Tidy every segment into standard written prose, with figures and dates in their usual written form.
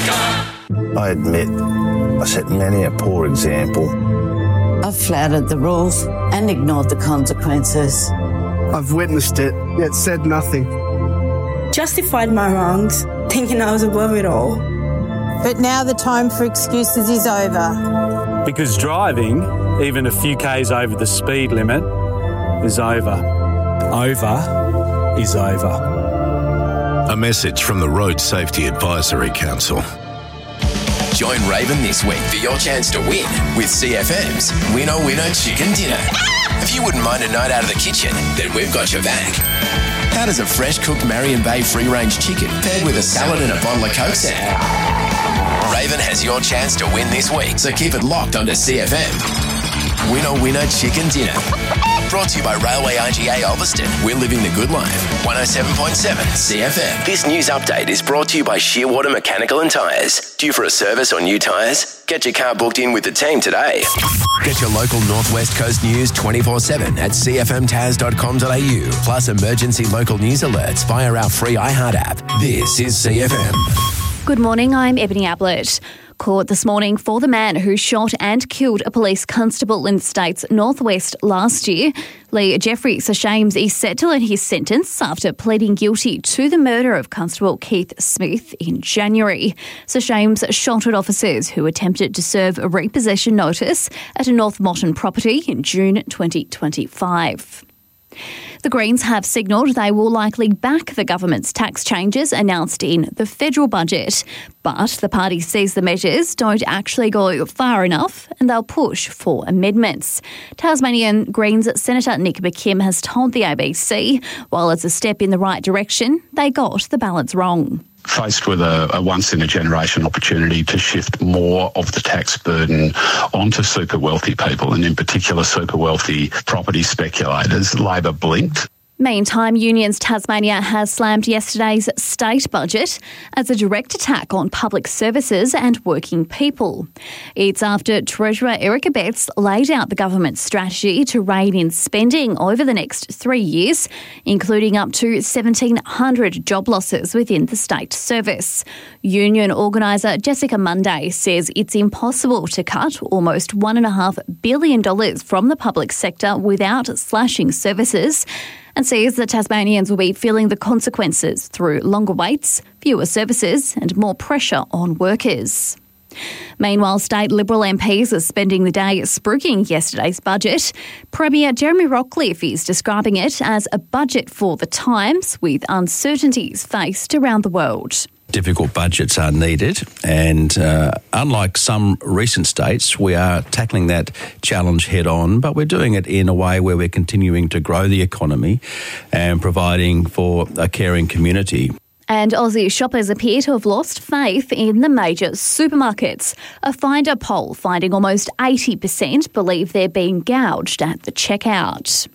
I admit I set many a poor example. I've flouted the rules and ignored the consequences. I've witnessed it, yet said nothing. Justified my wrongs, thinking I was above it all. But now the time for excuses is over. Because driving, even a few k's over the speed limit, is over. Over is over. A message from the Road Safety Advisory Council. Join Raven this week for your chance to win with CFM's Winner Winner Chicken Dinner. If you wouldn't mind a night out of the kitchen, then we've got your back. How does a fresh cooked Marion Bay free-range chicken paired with a salad and a bottle of Coke sound? Raven has your chance to win this week, so keep it locked onto CFM. Winner Winner Chicken Dinner. Brought to you by Railway RGA Ulverston. We're living the good life. 107.7 CFM. This news update is brought to you by Shearwater Mechanical and Tyres. Due for a service or new tyres? Get your car booked in with the team today. Get your local Northwest Coast news 24/7 at cfmtaz.com.au. Plus emergency local news alerts via our free iHeart app. This is CFM. Good morning, I'm Ebony Ablett. Court this morning for the man who shot and killed a police constable in the state's northwest last year. Lee Jeffrey Seshames is set to learn his sentence after pleading guilty to the murder of Constable Keith Smith in January. Seshames shot at officers who attempted to serve a repossession notice at a North Motton property in June 2025. The Greens have signalled they will likely back the government's tax changes announced in the federal budget, but the party says the measures don't actually go far enough and they'll push for amendments. Tasmanian Greens Senator Nick McKim has told the ABC, while it's a step in the right direction, they got the balance wrong. Faced with a once-in-a-generation opportunity to shift more of the tax burden onto super wealthy people, and in particular super wealthy property speculators, Labor blinked. Meantime, Unions Tasmania has slammed yesterday's state budget as a direct attack on public services and working people. It's after Treasurer Eric Abetz laid out the government's strategy to rein in spending over the next 3 years, including up to 1,700 job losses within the state service. Union organiser Jessica Munday says it's impossible to cut almost $1.5 billion from the public sector without slashing services, and says that Tasmanians will be feeling the consequences through longer waits, fewer services and more pressure on workers. Meanwhile, state Liberal MPs are spending the day spruiking yesterday's budget. Premier Jeremy Rockliff is describing it as a budget for the times, with uncertainties faced around the world. Difficult budgets are needed, and unlike some recent states, we are tackling that challenge head on, but we're doing it in a way where we're continuing to grow the economy and providing for a caring community. And Aussie shoppers appear to have lost faith in the major supermarkets. A Finder poll finding almost 80% believe they're being gouged at the checkout.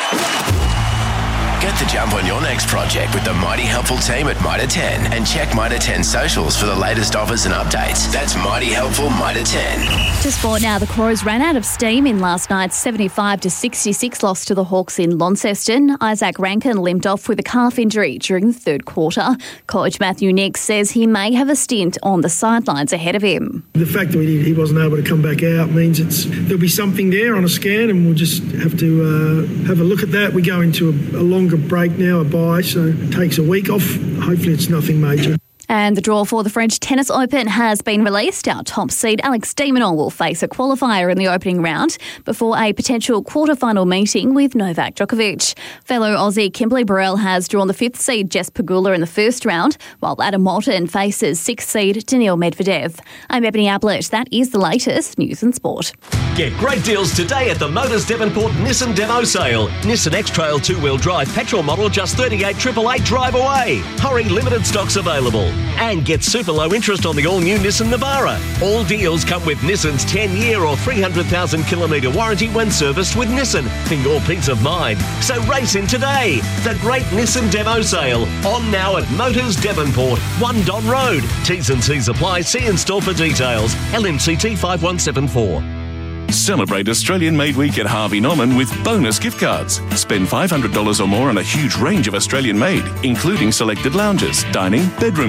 Get the jump on your next project with the Mighty Helpful team at Mitre 10 and check Mitre 10 socials for the latest offers and updates. That's Mighty Helpful Mitre 10. To sport now, the Crows ran out of steam in last night's 75-66 loss to the Hawks in Launceston. Isaac Rankin limped off with a calf injury during the third quarter. Coach Matthew Nix says he may have a stint on the sidelines ahead of him. The fact that he wasn't able to come back out means there'll be something there on a scan, and we'll just have to have a look at that. We go into a longer break now, a bye, so it takes a week off. Hopefully it's nothing major. And the draw for the French Tennis Open has been released. Our top seed, Alex de Minaur, will face a qualifier in the opening round before a potential quarterfinal meeting with Novak Djokovic. Fellow Aussie Kimberly Burrell has drawn the fifth seed, Jess Pegula, in the first round, while Adam Walton faces sixth seed, Daniil Medvedev. I'm Ebony Ablett. That is the latest news and sport. Get great deals today at the Motors Devonport Nissan Demo Sale. Nissan X-Trail two-wheel drive petrol model just $38,888 drive away. Hurry, limited stocks available. And get super low interest on the all-new Nissan Navara. All deals come with Nissan's 10-year or 300,000 kilometre warranty when serviced with Nissan for your peace of mind. So race in today. The great Nissan Demo Sale. On now at Motors Devonport, 1 Don Road. T's and C's apply. See in store for details. LMCT 5174. Celebrate Australian Made Week at Harvey Norman with bonus gift cards. Spend $500 or more on a huge range of Australian made, including selected lounges, dining, bedroom